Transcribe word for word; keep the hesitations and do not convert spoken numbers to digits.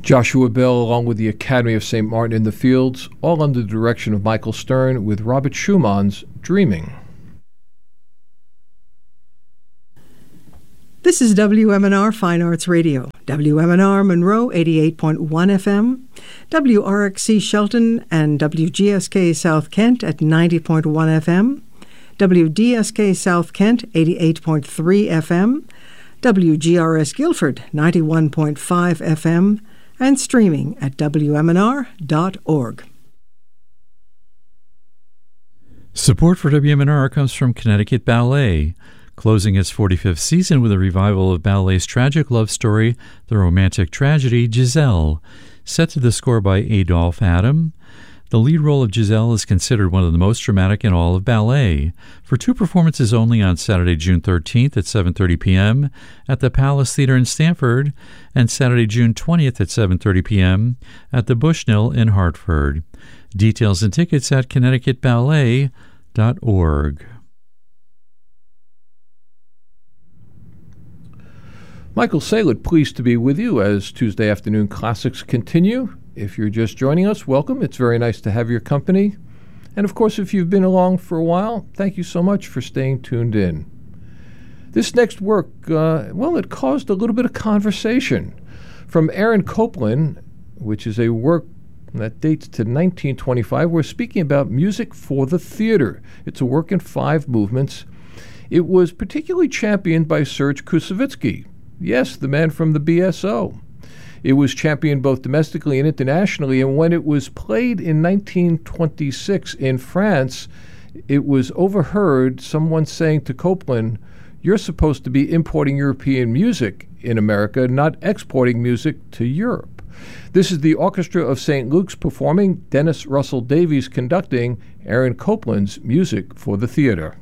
Joshua Bell, along with the Academy of Saint Martin in the Fields, all under the direction of Michael Stern, with Robert Schumann's Dreaming. This is W M N R Fine Arts Radio, W M N R Monroe eighty-eight point one F M, W R X C Shelton and W G S K South Kent at ninety point one F M, W D S K South Kent eighty-eight point three F M, W G R S Guilford ninety-one point five F M, and streaming at W M N R dot org. Support for W M N R comes from Connecticut Ballet, closing its forty-fifth season with a revival of ballet's tragic love story, the romantic tragedy Giselle. Set to the score by Adolphe Adam, the lead role of Giselle is considered one of the most dramatic in all of ballet. For two performances only on Saturday, June thirteenth at seven thirty p.m. at the Palace Theatre in Stamford, and Saturday, June twentieth at seven thirty p.m. at the Bushnell in Hartford. Details and tickets at connecticut ballet dot org. Michael Saylor, pleased to be with you as Tuesday Afternoon Classics continue. If you're just joining us, welcome. It's very nice to have your company. And of course, if you've been along for a while, thank you so much for staying tuned in. This next work, uh, well, it caused a little bit of conversation. From Aaron Copland, which is a work that dates to nineteen twenty-five, we're speaking about music for the theater. It's a work in five movements. It was particularly championed by Serge Koussevitzky. Yes, the man from the B S O. It was championed both domestically and internationally, and when it was played in nineteen twenty-six in France, it was overheard someone saying to Copland, "You're supposed to be importing European music in America, not exporting music to Europe." This is the Orchestra of Saint Luke's performing, Dennis Russell Davies conducting, Aaron Copland's Music for the Theater.